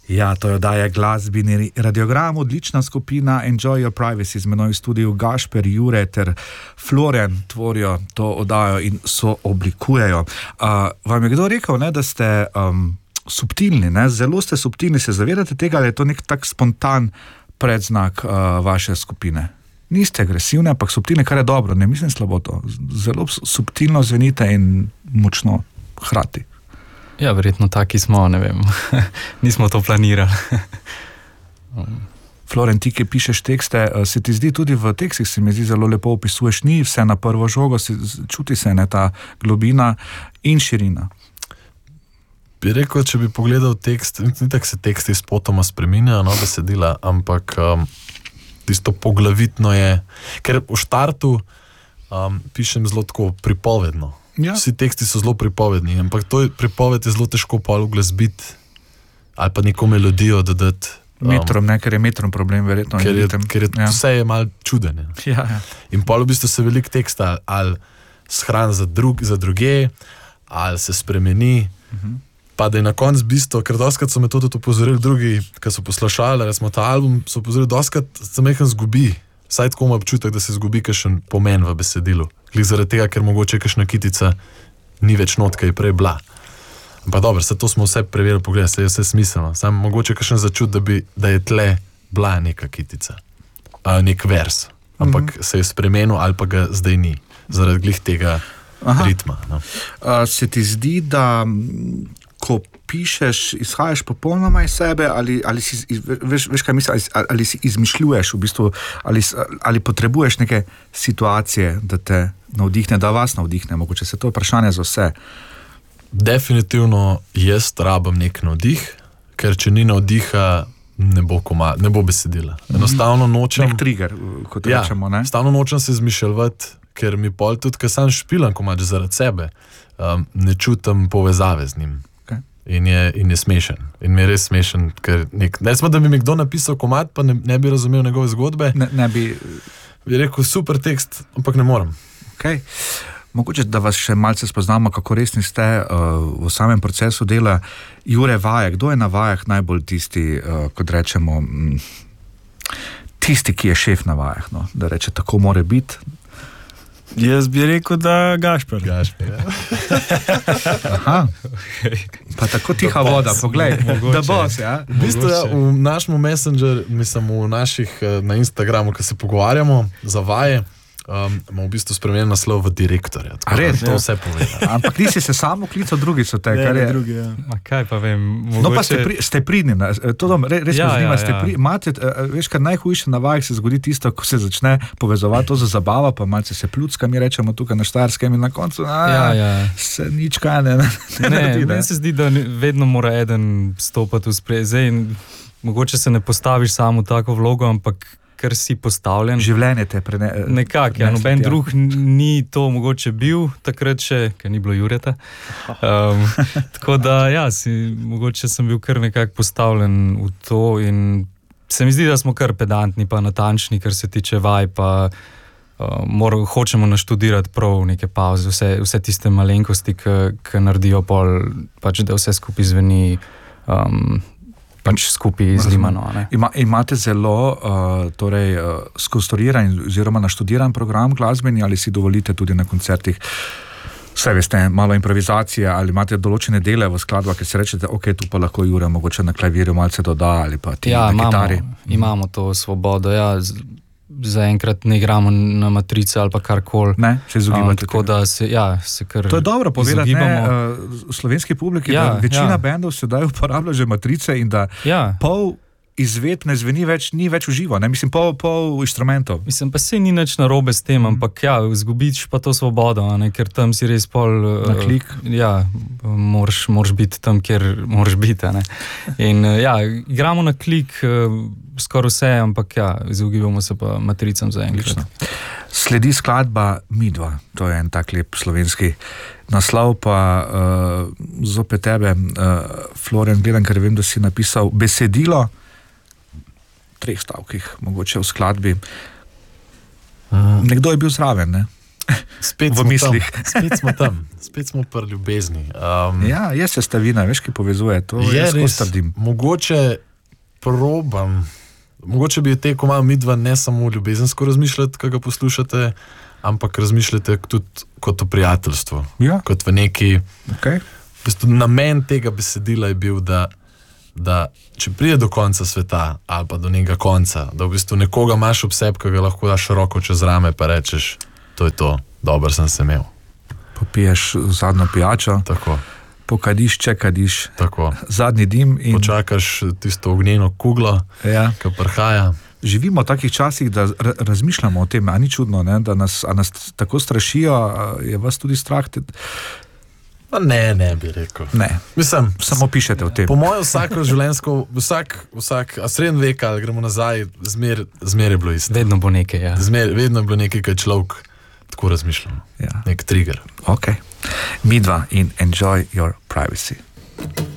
Ja, to je oddaja Glasbeni radiogram, odlična skupina Enjoy Your Privacy, z menoj v studiu Gašper, Jure ter Florian tvorijo to oddajo in so oblikujejo. Vam je kdo rekel, ne, da ste subtilni, ne? Zelo ste subtilni, se zavedate tega, ali je to nek tak spontan predznak vaše skupine? Niste agresivni, ampak subtilni, kar je dobro, ne mislim slabo to. Zelo subtilno zvenite in močno hkrati. Ja, verjetno taki smo, ne vem. Nismo to planirali. Florian, ti, ki pišeš tekste, se ti zdi tudi v tekstih, se mi zdi zelo lepo opisuješ, ni vse na prvo žogo, čuti se ne ta globina in širina. Bi rekel, če bi pogledal tekst, ni tako se teksti spotoma spreminjajo, no, besedila, ampak tisto poglavitno je, ker v štartu pišem zelo tako pripovedno. Ja. Vsi teksti so zelo pripovedni, ampak to pripoved je zelo težko pol uglasbiti ali pa neko melodijo dodati. Metrom, ne, ker je metrom problem, verjetno. Ker je ja. Vse je malo čudene. Ja, ja. In pol v bistvu se veliko teksta ali shrani za druge, ali se spremeni, pa da je na koncu bistvo, ker doskrat so me to tudi upozorili drugi, ki so poslušali, recimo ta album, so upozorili, doskrat se mehen zgubi. Vsaj tako ima občutek, da se zgubi kakšen pomen v besedilu. Glih zaradi tega, ker mogoče kakšna kitica ni več not, kaj je prej bila. Ampak dobro, to smo vse preverili, pogledaj, se je vse smiselno. Sam mogoče kakšen začut, da je tle bila neka kitica, nek vers, ampak se je spremenil ali pa ga zdaj ni, zaradi glih tega ritma. No. Se ti zdi, da ko pišeš, izhajaš popolnoma iz sebe, ali si, veš kaj mislim, ali si izmišljuješ v bistvu, ali potrebuješ neke situacije, da te navdihne, da vas navdihne, mogoče se to vprašanje za vse. Definitivno jaz rabim nek navdih, ker če ni navdiha, ne bo besedila. Enostavno nočem... Nek trigger, kot rečemo, ne? Enostavno nočem se izmišljati, ker mi pol tudi, ker sam špilam komač zaradi sebe, ne čutim povezave z njim. In je smešen. In mi je res smešen, ker ne smo, da bi mi kdo napisal komad, pa ne bi razumel njegove zgodbe. Ne bi... Bi rekel, super tekst, ampak ne morem. Okay. Mogoče, da vas še malce spoznamo, kako resni ste v samem procesu dela. Jure, vaje, kdo je na vajah najbolj tisti, kot rečemo, tisti, ki je šef na vajah, no? Da reče, tako more biti. Jaz bi rekel, da Gašper. Gašper, ja. Aha. Pa tako tiha voda, poglej, da boss, ja. V bistvu, ja, v našem Messenger, mislim, v naših, na Instagramu, ko se pogovarjamo za vaje, imamo v bistvu spremenjen naslov v direktorja. Tako res, to vse pove. Ampak nisi se samo klical, drugi so te, kar je... Drugi, ja. Ma kaj pa vem, mogoče... No pa ste pridni, to res me zanima, ste pridni. Imate, veš, kar najhujše na vajah se zgodi tisto, ko se začne povezovati to za zabava, pa malce se pljucka, mi rečemo tukaj na Štajerskem in na koncu, se nič kaj ne naredi. Meni se zdi, da vedno mora eden stopati v spredje in mogoče se ne postaviš samo v tako vlogo, ampak ker si postavljen. Življenje te nekako, ja, noben drug ni to mogoče bil, takrat še, ker ni bilo Jureta. Tako da, ja, mogoče sem bil kar nekako postavljen v to in se mi zdi, da smo kar pedantni pa natančni, kar se tiče vaj, pa hočemo naštudirati prav neke pauze, vse tiste malenkosti, ki naredijo pol, pač da vse skupaj zveni pač skupaj izlimano. Imate zelo skonstruiran oziroma naštudiran program glasbeni, ali si dovolite tudi na koncertih, vse veste, malo improvizacije, ali imate določene dele v skladbah, ki se rečete, ok, tu pa lahko Jure mogoče na klavirju malce doda, ali pa ti na kitari. Imamo to svobodo, ja, zaenkrat ne igramo na matrice ali pa karkoli. Ne, se izogibate. Tako da se kar to je dobro povedati, v slovenski publiki, da večina bendov sedaj uporablja že matrice in da pol izvedb ne zveni več, ni več uživo, ne? Mislim, pol inštrumentov. Mislim, pa se ni nič narobe s tem, ampak izgubiš pa to svobodo, ne? Ker tam si res pol... Na klik. Moraš biti tam, kjer moraš biti, ne? In igramo na klik skoraj vse, ampak izogibamo se pa matricam za enkrat. Sledi skladba Midva, to je en tak lep slovenski naslov, pa zopet tebe, Florian, gledam, ker vem, da si napisal besedilo, 3 stavkih, mogoče v skladbi. Nekdo je bil zraven, ne? spet v mislih. Spet smo pri ljubezni. Ja, je sestavina, veš, ki povezuje. To je res trdim. Mogoče bi tekel malo midva ne samo ljubezensko razmišljati, kaj ga poslušate, ampak razmišljate tudi kot o prijateljstvu. Ja. Kot v neki... Okay. Namen tega besedila je bil, da če pride do konca sveta ali pa do nekega konca, da v bistvu nekoga imaš ob sebi, ki ga lahko daš roko čez rame pa rečeš, to je to, dobro sem se imel. Popiješ zadnjo pijačo. Tako. Pokadiš, čekadiš, tako. Zadnji dim in... Počakaš tisto ognjeno kuglo, ki prihaja. Živimo v takih časih, da razmišljamo o tem, a ni čudno, ne? Da nas tako strašijo, je vas tudi strah? Ne bi rekel. Ne, mislim, samo pišete o tem. Po mojem vsako življenjsko, a srednji vek ali gremo nazaj, zmer je bilo isto. Vedno bo nekaj, ja. Vedno je bilo nekaj, kaj človek tako razmišljal. Ja. Nek trigger. Ok. Midva in Enjoy Your Privacy.